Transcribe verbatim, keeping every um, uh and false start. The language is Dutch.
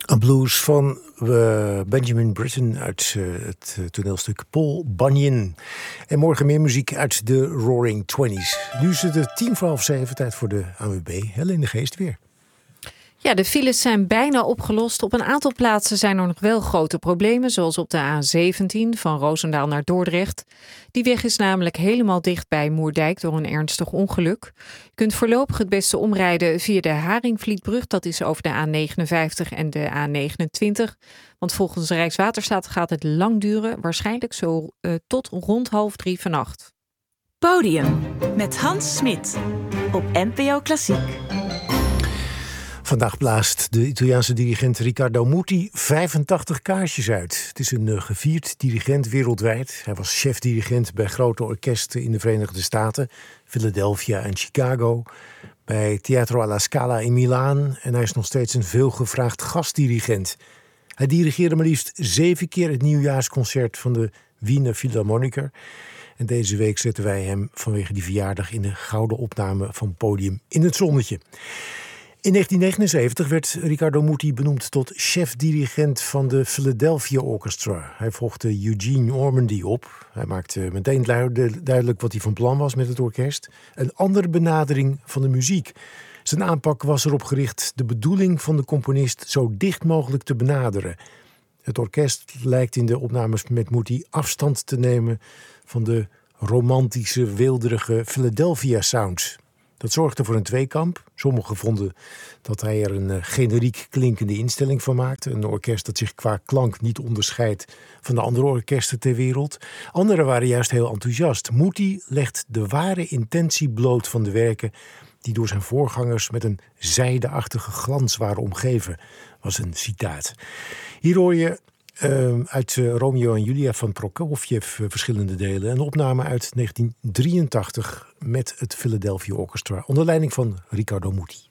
Een blues van uh, Benjamin Britten uit uh, het uh, toneelstuk Paul Bunyan. En morgen meer muziek uit de Roaring Twenties. Nu is het de tien voor half zeven, tijd voor de A N W B. Helene Geest weer. Ja, de files zijn bijna opgelost. Op een aantal plaatsen zijn er nog wel grote problemen, zoals op de A zeventien van Roosendaal naar Dordrecht. Die weg is namelijk helemaal dicht bij Moerdijk door een ernstig ongeluk. Je kunt voorlopig het beste omrijden via de Haringvlietbrug. Dat is over de A negenenvijftig en de A negenentwintig. Want volgens Rijkswaterstaat gaat het lang duren, waarschijnlijk zo uh, tot rond half drie vannacht. Podium met Hans Smit op N P O Klassiek. Vandaag blaast de Italiaanse dirigent Riccardo Muti vijfentachtig kaarsjes uit. Het is een uh, gevierd dirigent wereldwijd. Hij was chefdirigent bij grote orkesten in de Verenigde Staten, Philadelphia en Chicago, bij Teatro alla Scala in Milaan, en hij is nog steeds een veelgevraagd gastdirigent. Hij dirigeerde maar liefst zeven keer het nieuwjaarsconcert van de Wiener Philharmoniker. En deze week zetten wij hem vanwege die verjaardag in de gouden opname van Podium in het zonnetje. In negentien negenenzeventig werd Riccardo Muti benoemd tot chef-dirigent van de Philadelphia Orchestra. Hij volgde Eugene Ormandy op. Hij maakte meteen duidelijk wat hij van plan was met het orkest. Een andere benadering van de muziek. Zijn aanpak was erop gericht de bedoeling van de componist zo dicht mogelijk te benaderen. Het orkest lijkt in de opnames met Muti afstand te nemen van de romantische, weelderige Philadelphia sound. Dat zorgde voor een tweekamp. Sommigen vonden dat hij er een uh, generiek klinkende instelling van maakte. Een orkest dat zich qua klank niet onderscheidt van de andere orkesten ter wereld. Anderen waren juist heel enthousiast. Muti legt de ware intentie bloot van de werken die door zijn voorgangers met een zijdeachtige glans waren omgeven, was een citaat. Hier hoor je Uh, uit uh, Romeo en Julia van Prokofjev uh, verschillende delen. Een opname uit negentien drieëntachtig met het Philadelphia Orchestra onder leiding van Riccardo Muti.